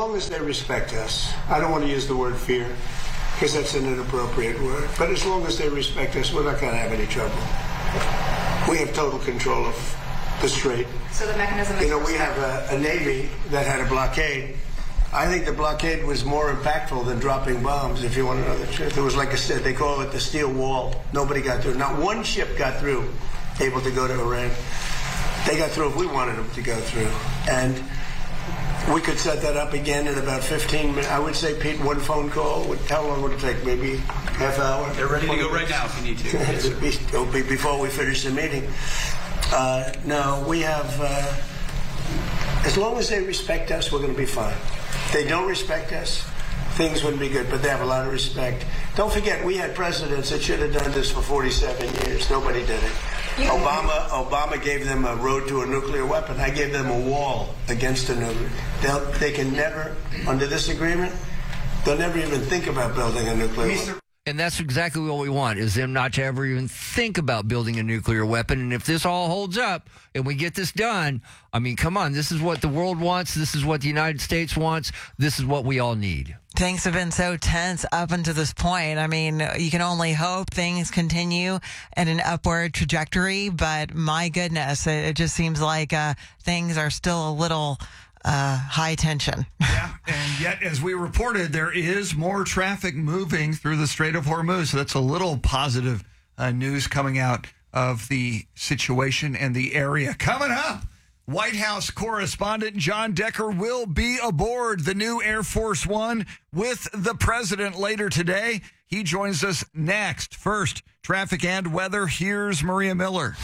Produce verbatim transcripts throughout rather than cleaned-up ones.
long as they respect us, I don't want to use the word fear because that's an inappropriate word, but as long as they respect us, we're not going to have any trouble. We have total control of the strait. So the mechanism is... You know, we have a, a Navy that had a blockade. I think the blockade was more impactful than dropping bombs, if you want to know the truth. It was like I said, they call it the steel wall. Nobody got through. Not one ship got through, able to go to Iran. They got through if we wanted them to go through. And we could set that up again in about fifteen minutes. I would say, Pete, one phone call. Would, how long would it take? Maybe half hour? They're ready to go right now if you need to. Yes, It'll, be, it'll be before we finish the meeting. Uh, no, we have... Uh, as long as they respect us, we're going to be fine. If they don't respect us, things wouldn't be good, but they have a lot of respect. Don't forget, we had presidents that should have done this for forty-seven years. Nobody did it. Yeah. Obama Obama gave them a road to a nuclear weapon. I gave them a wall against a nuclear. They'll, they can never, under this agreement, they'll never even think about building a nuclear weapon. And that's exactly what we want, is them not to ever even think about building a nuclear weapon. And if this all holds up and we get this done, I mean, come on, this is what the world wants. This is what the United States wants. This is what we all need. Things have been so tense up until this point. I mean, you can only hope things continue at an upward trajectory. But my goodness, it, it just seems like uh, things are still a little... Uh, high tension. Yeah, and yet, as we reported, there is more traffic moving through the Strait of Hormuz. So that's a little positive uh, news coming out of the situation and the area. Coming up, White House correspondent John Decker will be aboard the new Air Force One with the president later today. He joins us next. First, traffic and weather. Here's Maria Miller.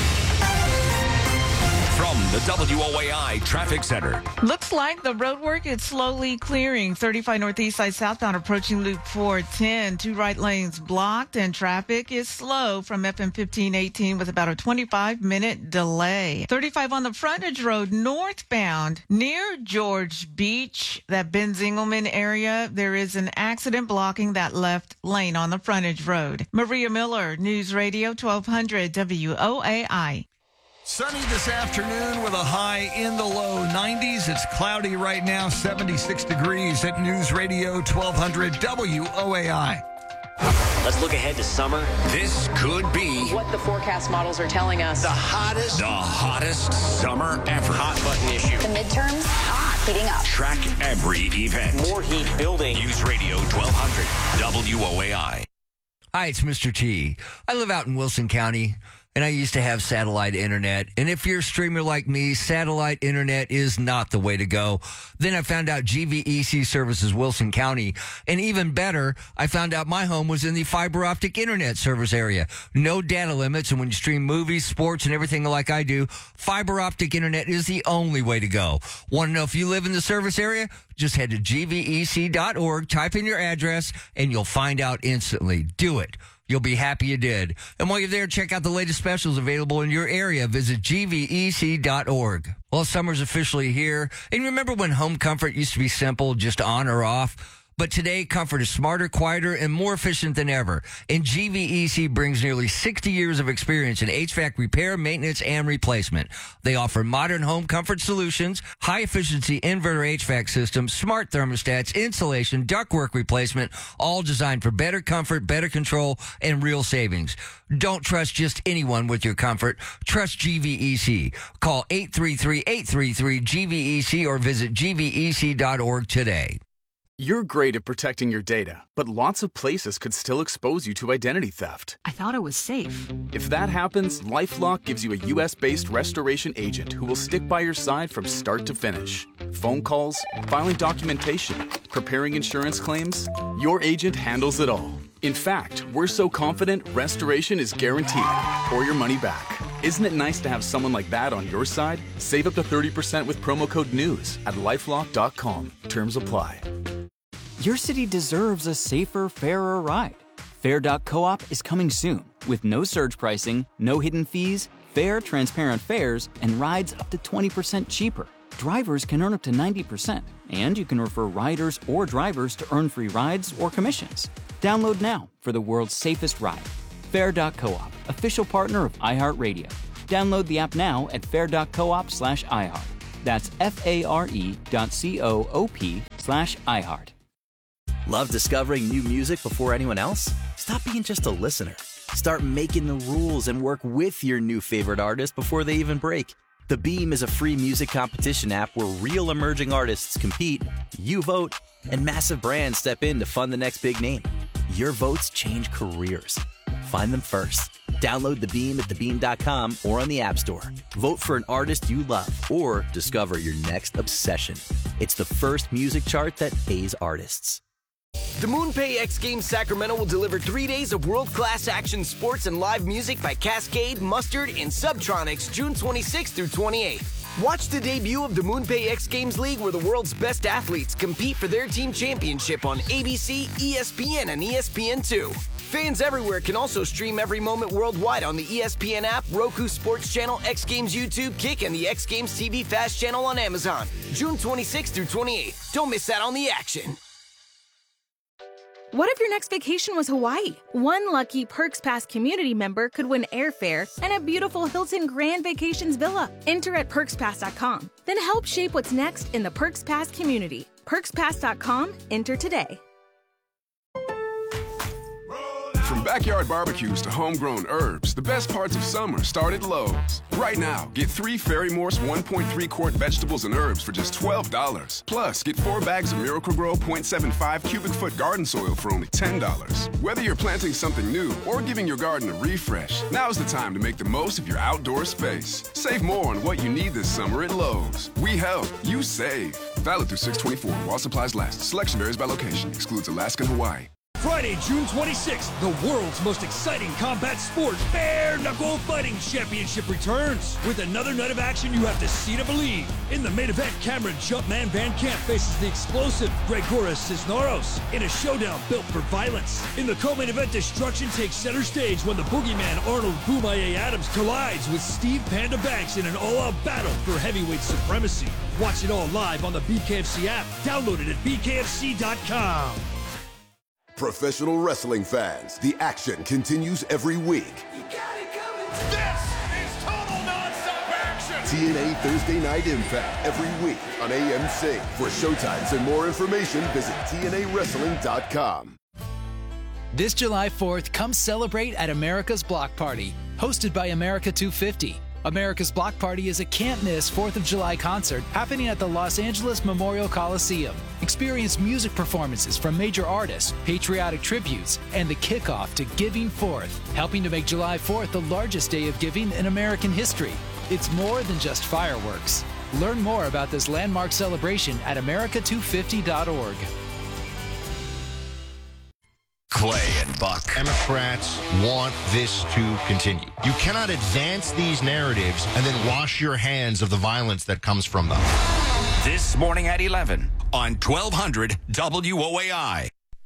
From the W O A I Traffic Center. Looks like the road work is slowly clearing. thirty-five Northeast Side southbound approaching Loop four ten. Two right lanes blocked and traffic is slow from F M fifteen eighteen with about a twenty-five minute delay. thirty-five on the frontage road northbound near George Beach, that Ben Zingelman area. There is an accident blocking that left lane on the frontage road. Maria Miller, News Radio twelve hundred W O A I. Sunny this afternoon with a high in the low nineties. It's cloudy right now, seventy-six degrees at News Radio twelve hundred W O A I. Let's look ahead to summer. This could be what the forecast models are telling us. The hottest, the hottest summer ever. Hot button issue. The midterms, hot, heating up. Track every event. More heat building. News Radio twelve hundred W O A I. Hi, it's Mister T. I live out in Wilson County, and I used to have satellite internet. And if you're a streamer like me, satellite internet is not the way to go. Then I found out G V E C services Wilson County. And even better, I found out my home was in the fiber optic internet service area. No data limits. And when you stream movies, sports, and everything like I do, fiber optic internet is the only way to go. Want to know if you live in the service area? Just head to G V E C dot org, type in your address, and you'll find out instantly. Do it. You'll be happy you did. And while you're there, check out the latest specials available in your area. Visit G V E C dot org. Well, summer's officially here. And remember when home comfort used to be simple, just on or off? But today, comfort is smarter, quieter, and more efficient than ever. And G V E C brings nearly sixty years of experience in H V A C repair, maintenance, and replacement. They offer modern home comfort solutions, high-efficiency inverter H V A C systems, smart thermostats, insulation, ductwork replacement, all designed for better comfort, better control, and real savings. Don't trust just anyone with your comfort. Trust G V E C. Call eight three three, eight three three, G V E C or visit G V E C dot org today. You're great at protecting your data, but lots of places could still expose you to identity theft. I thought it was safe. If that happens, LifeLock gives you a U S-based restoration agent who will stick by your side from start to finish. Phone calls, filing documentation, preparing insurance claims, your agent handles it all. In fact, we're so confident restoration is guaranteed or your money back. Isn't it nice to have someone like that on your side? Save up to thirty percent with promo code NEWS at lifelock dot com. Terms apply. Your city deserves a safer, fairer ride. Fair dot coop is coming soon with no surge pricing, no hidden fees, fair, transparent fares, and rides up to twenty percent cheaper. Drivers can earn up to ninety percent, and you can refer riders or drivers to earn free rides or commissions. Download now for the world's safest ride. Fair dot coop, official partner of iHeartRadio. Download the app now at fair dot coop slash iHeart. That's F-A-R-E dot C-O-O-P slash iHeart. Love discovering new music before anyone else? Stop being just a listener. Start making the rules and work with your new favorite artist before they even break. The Beam is a free music competition app where real emerging artists compete, you vote, and massive brands step in to fund the next big name. Your votes change careers. Find them first. Download The Beam at the beam dot com or on the App Store. Vote for an artist you love or discover your next obsession. It's the first music chart that pays artists. The MoonPay X Games Sacramento will deliver three days of world-class action sports and live music by Cascade, Mustard, and Subtronics June twenty-sixth through twenty-eighth. Watch the debut of the MoonPay X Games League where the world's best athletes compete for their team championship on A B C, E S P N, and E S P N two. Fans everywhere can also stream every moment worldwide on the E S P N app, Roku Sports Channel, X Games YouTube, Kick, and the X Games T V Fast Channel on Amazon. June twenty-sixth through twenty-eighth. Don't miss out on the action. What if your next vacation was Hawaii? One lucky Perks Pass community member could win airfare and a beautiful Hilton Grand Vacations villa. Enter at perks pass dot com. Then help shape what's next in the Perks Pass community. perks pass dot com. Enter today. From backyard barbecues to homegrown herbs, the best parts of summer start at Lowe's. Right now, get three Fairy Morse one point three quart vegetables and herbs for just twelve dollars. Plus, get four bags of Miracle-Gro point seven five cubic foot garden soil for only ten dollars. Whether you're planting something new or giving your garden a refresh, now's the time to make the most of your outdoor space. Save more on what you need this summer at Lowe's. We help, you save. Valid through six twenty-four while supplies last. Selection varies by location. Excludes Alaska and Hawaii. Friday, June twenty-sixth, the world's most exciting combat sport, Bare Knuckle Fighting Championship returns. With another night of action you have to see to believe. In the main event, Cameron Jumpman Van Camp faces the explosive Gregoris Cisneros in a showdown built for violence. In the co-main event, destruction takes center stage when the boogeyman Arnold Boomaye Adams collides with Steve Panda Banks in an all-out battle for heavyweight supremacy. Watch it all live on the B K F C app. Download it at B K F C dot com. Professional wrestling fans, the action continues every week. This is total nonstop action! T N A Thursday Night Impact every week on A M C. For showtimes and more information, visit T N A wrestling dot com. This July fourth, come celebrate at America's Block Party, hosted by America two fifty. America's Block Party is a can't-miss fourth of July concert happening at the Los Angeles Memorial Coliseum. Experience music performances from major artists, patriotic tributes, and the kickoff to Giving Fourth, helping to make July fourth the largest day of giving in American history. It's more than just fireworks. Learn more about this landmark celebration at America two fifty dot org. Clay and Buck. Democrats want this to continue. You cannot advance these narratives and then wash your hands of the violence that comes from them. This morning at eleven on twelve hundred W O A I.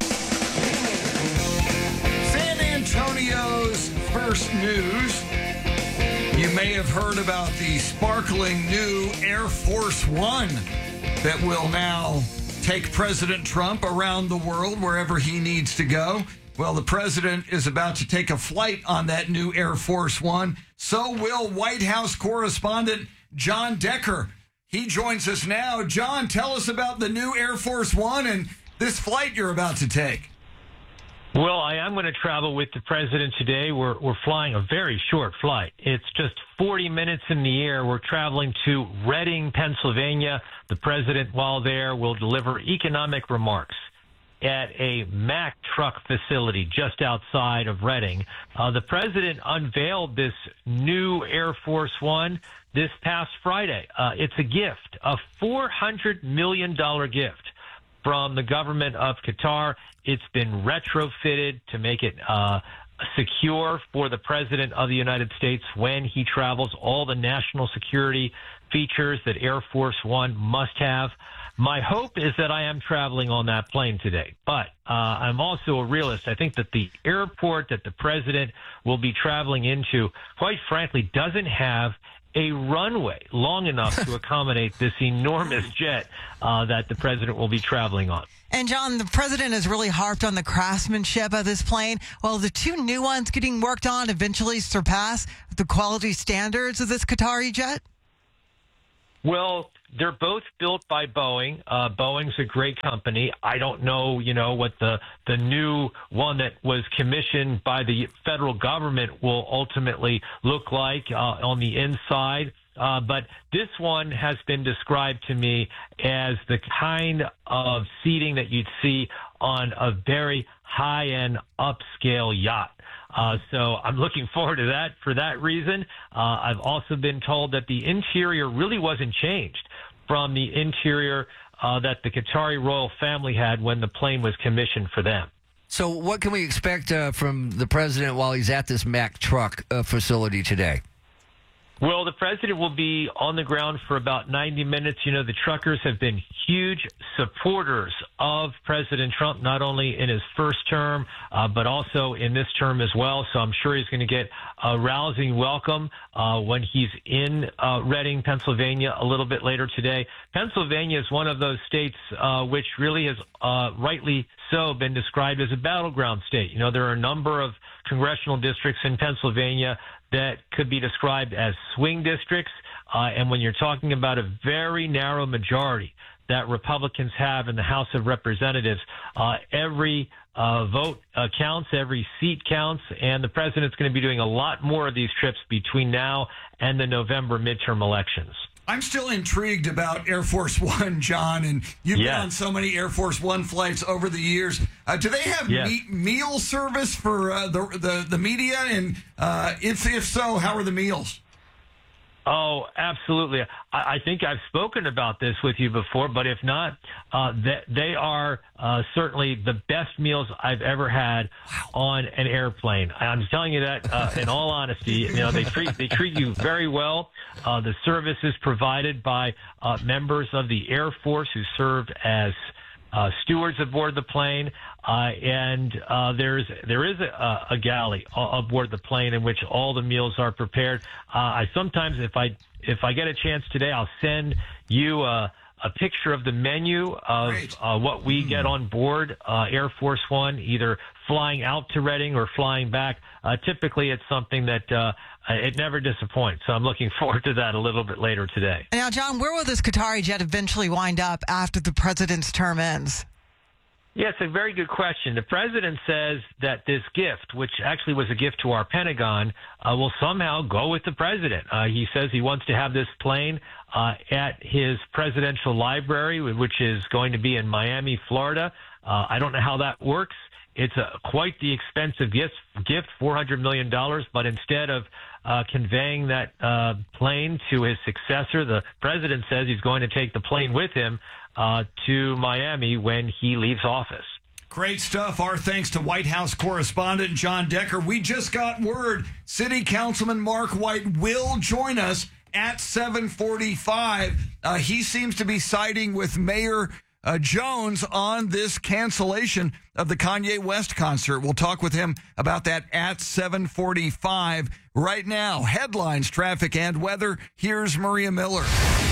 San Antonio's first news. You may have heard about the sparkling new Air Force One that will now take President Trump around the world wherever he needs to go. Well, the president is about to take a flight on that new Air Force One. So will White House correspondent John Decker. He joins us now. John, tell us about the new Air Force One and this flight you're about to take. Well, I am going to travel with the president today. We're we're flying a very short flight. It's just forty minutes in the air. We're traveling to Reading, Pennsylvania. The president, while there, will deliver economic remarks at a Mack truck facility just outside of Reading. Uh, the president unveiled this new Air Force One this past Friday. Uh, it's a gift, a four hundred million dollars gift from the government of Qatar. It's been retrofitted to make it uh, secure for the president of the United States when he travels. All the national security features that Air Force One must have. My hope is that I am traveling on that plane today, but uh, I'm also a realist. I think that the airport that the president will be traveling into, quite frankly, doesn't have a runway long enough to accommodate this enormous jet uh, that the president will be traveling on. And, John, the president has really harped on the craftsmanship of this plane. Well, the two new ones getting worked on eventually surpass the quality standards of this Qatari jet? Well, they're both built by Boeing. Uh, Boeing's a great company. I don't know, you know, what the the new one that was commissioned by the federal government will ultimately look like uh, on the inside. Uh, but this one has been described to me as the kind of seating that you'd see on a very high-end upscale yacht. Uh, so I'm looking forward to that for that reason. Uh, I've also been told that the interior really wasn't changed from the interior uh, that the Qatari royal family had when the plane was commissioned for them. So what can we expect uh, from the president while he's at this Mack truck uh, facility today? Well, the president will be on the ground for about ninety minutes. You know, the truckers have been huge supporters of President Trump, not only in his first term, uh, but also in this term as well. So I'm sure he's going to get a rousing welcome uh, when he's in uh, Reading, Pennsylvania, a little bit later today. Pennsylvania is one of those states uh, which really has uh, rightly so been described as a battleground state. You know, there are a number of congressional districts in Pennsylvania that could be described as swing districts. Uh, and when you're talking about a very narrow majority that Republicans have in the House of Representatives, uh, every uh, vote uh, counts, every seat counts, and the president's going to be doing a lot more of these trips between now and the November midterm elections. I'm still intrigued about Air Force One, John, and you've yes. been on so many Air Force One flights over the years. Uh, do they have yes. me- meal service for uh, the, the the media? And uh, if if so, how are the meals? Oh, absolutely. I, I think I've spoken about this with you before, but if not, uh, they, they are uh, certainly the best meals I've ever had wow. on an airplane. I'm telling you that uh, in all honesty. You know, they treat they treat you very well. Uh, the service is provided by uh, members of the Air Force who served as uh, stewards aboard the plane. Uh, and uh, there's there is a, a galley aboard the plane in which all the meals are prepared. Uh, I sometimes, if I if I get a chance today, I'll send you a, a picture of the menu of uh, what we get on board uh, Air Force One, either flying out to Reading or flying back. Uh, typically, it's something that uh, it never disappoints. So I'm looking forward to that a little bit later today. Now, John, where will this Qatari jet eventually wind up after the president's term ends? Yeah, it's a very good question. The president says that this gift, which actually was a gift to our Pentagon, uh, will somehow go with the president. Uh, he says he wants to have this plane uh, at his presidential library, which is going to be in Miami, Florida. Uh, I don't know how that works. It's a, quite the expensive gift, gift, four hundred million dollars, but instead of uh, conveying that uh, plane to his successor, the president says he's going to take the plane with him Uh, to Miami when he leaves office. Great stuff. Our thanks to White House correspondent John Decker. We just got word City Councilman Mark White will join us at seven forty-five. Uh, he seems to be siding with Mayor uh, Jones on this cancellation of the Kanye West concert. We'll talk with him about that at seven forty-five. Right now, headlines, traffic, and weather. Here's Maria Miller.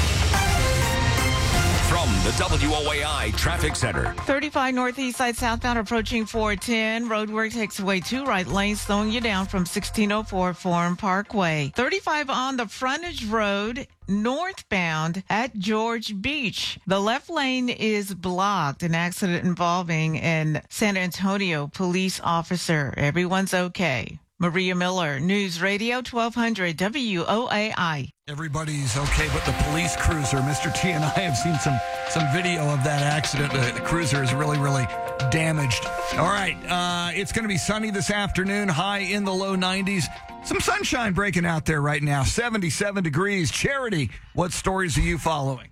From the W O A I Traffic Center. thirty-five northeast side southbound approaching four ten. Roadwork takes away two right lanes, slowing you down from sixteen oh four Forum Parkway. thirty-five on the frontage road northbound at George Beach. The left lane is blocked. An accident involving an San Antonio police officer. Everyone's okay. Maria Miller, News Radio twelve hundred W O A I. Everybody's okay, but the police cruiser. Mister T and I have seen some some video of that accident. The, the cruiser is really, really damaged. All right, uh, it's going to be sunny this afternoon, high in the low nineties. Some sunshine breaking out there right now, seventy-seven degrees. Charity, what stories are you following?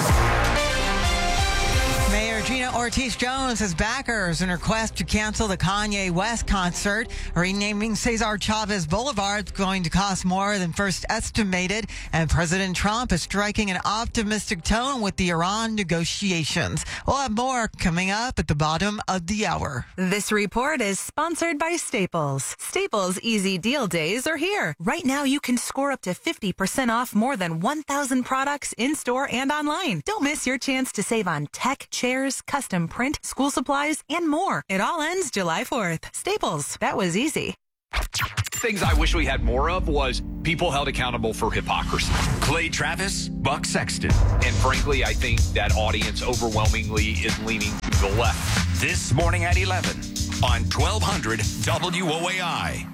Mayor Gina Ortiz-Jones has backers in her quest to cancel the Kanye West concert. Renaming Cesar Chavez Boulevard is going to cost more than first estimated, and President Trump is striking an optimistic tone with the Iran negotiations. We'll have more coming up at the bottom of the hour. This report is sponsored by Staples. Staples Easy Deal Days are here. Right now, you can score up to fifty percent off more than one thousand products in-store and online. Don't miss your chance to save on tech, chairs, custom print, school supplies, and more. It all ends July fourth. Staples. That was easy. Things I wish we had more of was people held accountable for hypocrisy. Clay Travis, Buck Sexton. And frankly, I think that audience overwhelmingly is leaning to the left. This morning at eleven on twelve hundred W O A I.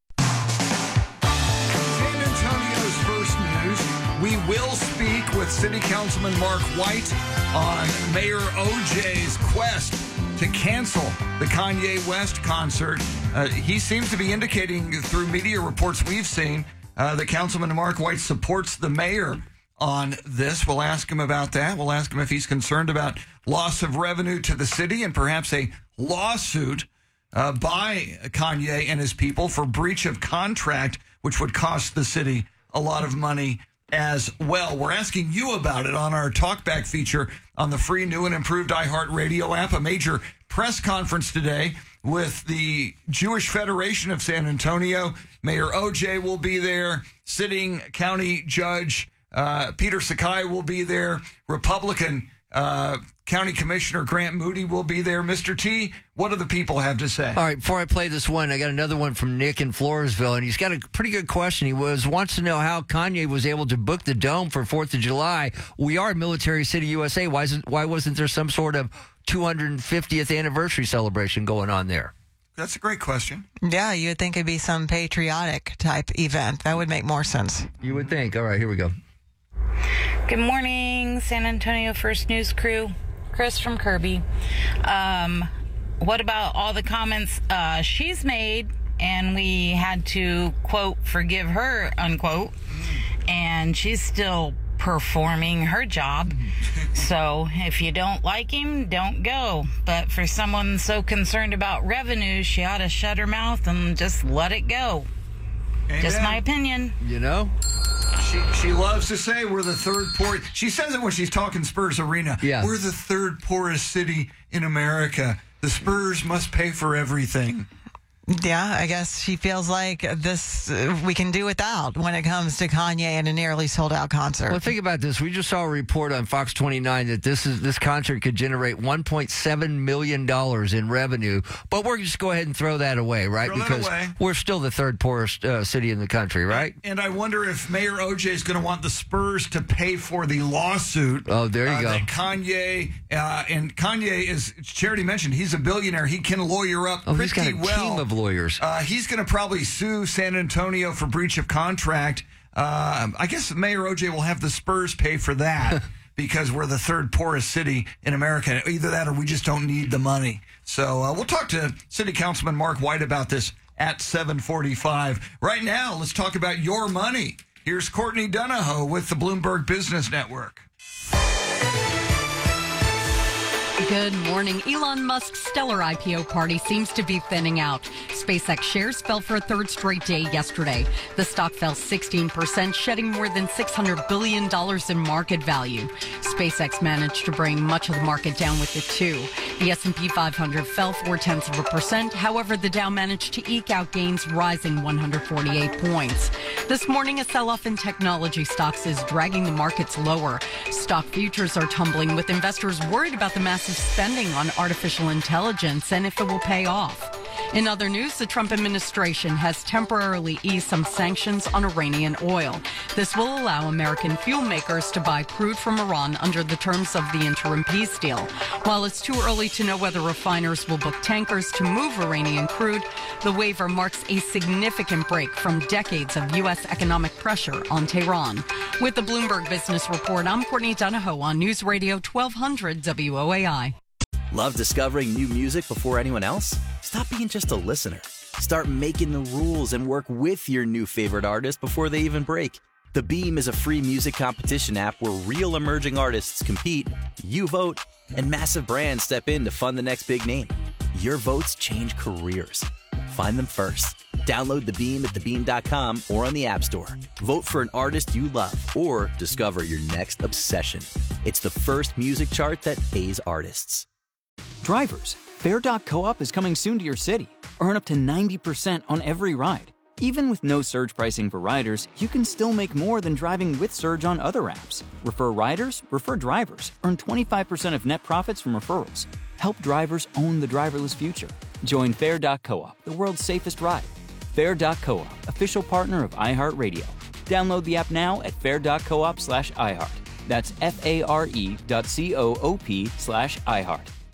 San Antonio's first news. We will speak with City Councilman Mark White on Mayor O J's quest to cancel the Kanye West concert. Uh, he seems to be indicating through media reports we've seen uh, that Councilman Mark White supports the mayor on this. We'll ask him about that. We'll ask him if he's concerned about loss of revenue to the city and perhaps a lawsuit uh, by Kanye and his people for breach of contract, which would cost the city a lot of money as well. We're asking you about it on our Talkback feature on the free, new, and improved iHeartRadio app. A major press conference today with the Jewish Federation of San Antonio. Mayor O J will be there. Sitting County Judge uh, Peter Sakai will be there. Republican uh, County Commissioner Grant Moody will be there. Mister T, what do the people have to say? All right, before I play this one, I got another one from Nick in Floresville, and he's got a pretty good question. He was wants to know how Kanye was able to book the Dome for fourth of July. We are Military City, U S A. Why isn't why wasn't there some sort of two hundred fiftieth anniversary celebration going on there? That's a great question. Yeah, you would think it'd be some patriotic type event. That would make more sense. You would think. All right, here we go. Good morning, San Antonio First News crew. Chris from Kirby. Um, what about all the comments uh, she's made, and we had to, quote, forgive her, unquote, and she's still performing her job. So if you don't like him, don't go. But for someone so concerned about revenue, she ought to shut her mouth and just let it go. Amen. Just my opinion. You know? She she loves to say we're the third poorest. She says it when she's talking Spurs Arena. Yeah. We're the third poorest city in America. The Spurs must pay for everything. Yeah, I guess she feels like this uh, we can do without when it comes to Kanye and a nearly sold out concert. Well, think about this. We just saw a report on Fox twenty-nine that this is this concert could generate one point seven million dollars in revenue, but we're just go ahead and throw that away, right? Throw that because away. We're still the third poorest uh, city in the country, right? And I wonder if Mayor O J is going to want the Spurs to pay for the lawsuit. Oh, there you uh, go. That Kanye uh, and Kanye, is Charity mentioned, he's a billionaire. He can lawyer up Oh, pretty he's got a well. team of lawyers. Uh, he's going to probably sue San Antonio for breach of contract. Uh, I guess Mayor O J will have the Spurs pay for that because we're the third poorest city in America. Either that or we just don't need the money. So uh, we'll talk to City Councilman Mark White about this at seven forty-five. Right now, let's talk about your money. Here's Courtney Donahoe with the Bloomberg Business Network. Good morning. Elon Musk's stellar I P O party seems to be thinning out. SpaceX shares fell for a third straight day yesterday. The stock fell sixteen percent, shedding more than six hundred billion dollars in market value. SpaceX managed to bring much of the market down with it, too. The S and P five hundred fell four-tenths of a percent. However, the Dow managed to eke out gains, rising one hundred forty-eight points. This morning, a sell-off in technology stocks is dragging the markets lower. Stock futures are tumbling, with investors worried about the massive spending on artificial intelligence and if it will pay off. In other news, the Trump administration has temporarily eased some sanctions on Iranian oil. This will allow American fuel makers to buy crude from Iran under the terms of the interim peace deal. While it's too early to know whether refiners will book tankers to move Iranian crude, the waiver marks a significant break from decades of U S economic pressure on Tehran. With the Bloomberg Business Report, I'm Courtney Donahoe on News Radio twelve hundred W O A I. Love discovering new music before anyone else? Stop being just a listener. Start making the rules and work with your new favorite artist before they even break. The Beam is a free music competition app where real emerging artists compete, you vote, and massive brands step in to fund the next big name. Your votes change careers. Find them first. Download The Beam at the beam dot com or on the App Store. Vote for an artist you love or discover your next obsession. It's the first music chart that pays artists. Drivers, Fair dot coop is coming soon to your city. Earn up to ninety percent on every ride. Even with no surge pricing for riders, you can still make more than driving with Surge on other apps. Refer riders, refer drivers. Earn twenty-five percent of net profits from referrals. Help drivers own the driverless future. Join Fair dot coop, the world's safest ride. Fair dot coop, official partner of iHeartRadio. Download the app now at fair dot coop slash iHeart. That's F A R E dot C O O P slash iHeart.